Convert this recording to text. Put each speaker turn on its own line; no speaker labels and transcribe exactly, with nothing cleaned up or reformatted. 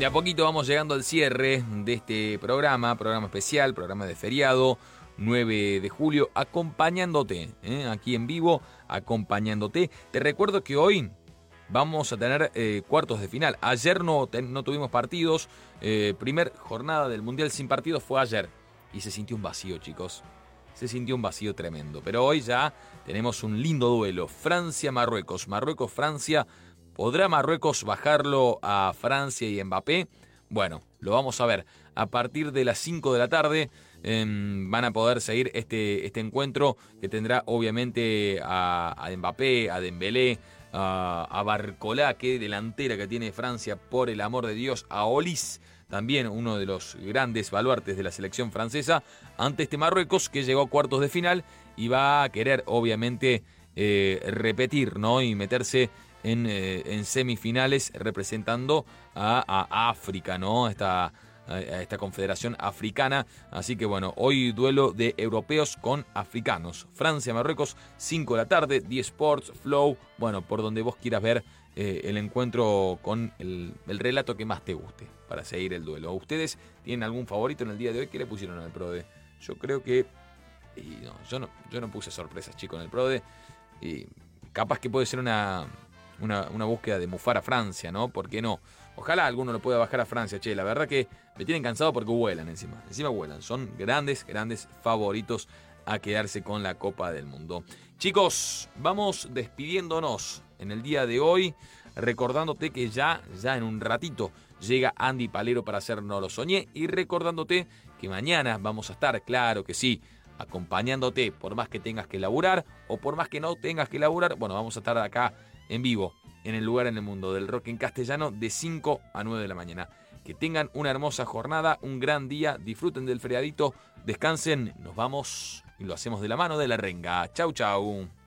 De a poquito vamos llegando al cierre de este programa, programa especial, programa de feriado, nueve de julio, acompañándote, ¿eh? Aquí en vivo, acompañándote. Te recuerdo que hoy vamos a tener eh, cuartos de final. Ayer no, ten, no tuvimos partidos, eh, primer jornada del Mundial sin partidos fue ayer y se sintió un vacío, chicos. Se sintió un vacío tremendo, pero hoy ya tenemos un lindo duelo, Francia-Marruecos, Marruecos-Francia. ¿Podrá Marruecos bajarlo a Francia y Mbappé? Bueno, lo vamos a ver. A partir de las cinco de la tarde eh, van a poder seguir este, este encuentro que tendrá obviamente a, a Mbappé, a Dembélé, a, a Barcola, que delantera que tiene Francia, por el amor de Dios, a Olis, también uno de los grandes baluartes de la selección francesa, ante este Marruecos que llegó a cuartos de final y va a querer obviamente eh, repetir, ¿no? Y meterse En, eh, en semifinales representando a, a África, ¿no? Esta, a esta confederación africana. Así que bueno, hoy duelo de europeos con africanos. Francia-Marruecos, cinco de la tarde, diez Sports, Flow, bueno, por donde vos quieras ver eh, el encuentro con el, el relato que más te guste para seguir el duelo. ¿Ustedes tienen algún favorito en el día de hoy? ¿Qué le pusieron al PRODE? Yo creo que... Y no, yo no, yo no puse sorpresas, chicos, en el PRODE. Y capaz que puede ser una... Una, una búsqueda de mufar a Francia, ¿no? ¿Por qué no? Ojalá alguno lo pueda bajar a Francia, che. La verdad que me tienen cansado porque vuelan encima. Encima vuelan. Son grandes, grandes favoritos a quedarse con la Copa del Mundo. Chicos, vamos despidiéndonos en el día de hoy, recordándote que ya, ya en un ratito llega Andy Palero para hacernos lo soñé. Y recordándote que mañana vamos a estar, claro que sí, acompañándote por más que tengas que laburar o por más que no tengas que laburar. Bueno, vamos a estar acá en vivo, en el lugar en el mundo del rock en castellano, de cinco a nueve de la mañana. Que tengan una hermosa jornada, un gran día, disfruten del feriadito, descansen, nos vamos y lo hacemos de la mano de la renga. Chau, chau.